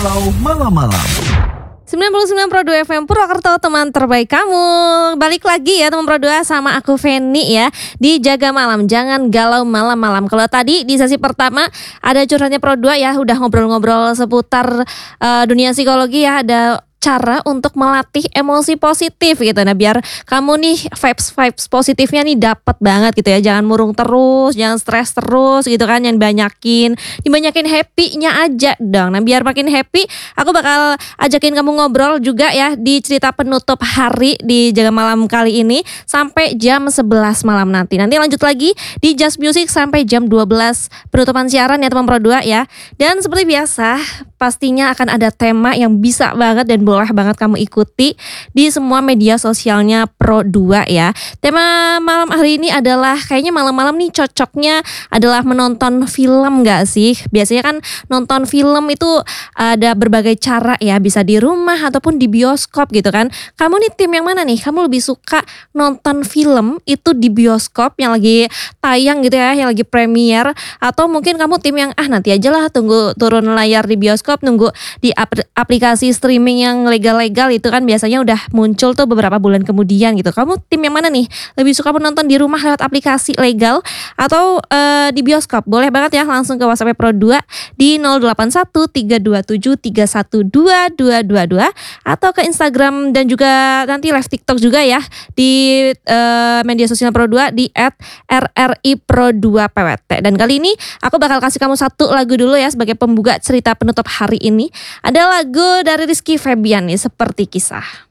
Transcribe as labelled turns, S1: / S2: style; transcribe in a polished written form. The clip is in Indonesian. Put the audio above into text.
S1: Galau malam-malam.
S2: 99,2 FM Purwokerto, teman terbaik kamu. Balik lagi ya teman Pro 2 sama aku Feni ya di Jaga Malam, jangan galau malam-malam. Kalau tadi di sesi pertama ada curhatnya Pro 2 ya, udah ngobrol-ngobrol seputar dunia psikologi ya, ada cara untuk melatih emosi positif gitu. Nah, biar kamu nih vibes positifnya nih dapat banget gitu ya. Jangan murung terus, jangan stres terus gitu kan. Yang dibanyakin happy-nya aja dong. Nah, biar makin happy, aku bakal ajakin kamu ngobrol juga ya di cerita penutup hari di Jaga Malam kali ini sampai jam 11 malam nanti. Nanti lanjut lagi di Just Music sampai jam 12 penutupan siaran ya teman Pro 2 ya. Dan seperti biasa, pastinya akan ada tema yang bisa banget dan boleh banget kamu ikuti di semua media sosialnya Pro 2 ya. Tema malam hari ini adalah kayaknya malam-malam nih cocoknya adalah menonton film gak sih? Biasanya kan nonton film itu ada berbagai cara ya, bisa di rumah ataupun di bioskop gitu kan. Kamu nih tim yang mana nih? Kamu lebih suka nonton film itu di bioskop yang lagi tayang gitu ya, yang lagi premier, atau mungkin kamu tim yang nanti aja lah tunggu turun layar di bioskop, nunggu di aplikasi streaming yang legal-legal itu kan biasanya udah muncul tuh beberapa bulan kemudian gitu. Kamu tim yang mana nih? Lebih suka menonton di rumah lewat aplikasi legal atau di bioskop? Boleh banget ya langsung ke WhatsApp Pro 2 di 081327312222 atau ke Instagram dan juga nanti live TikTok juga ya di media sosial Pro 2 di @RRI Pro2PWT. Dan kali ini aku bakal kasih kamu satu lagu dulu ya sebagai pembuka cerita penutup hari ini. Ada lagu dari Rizky Febian nih, Seperti Kisah.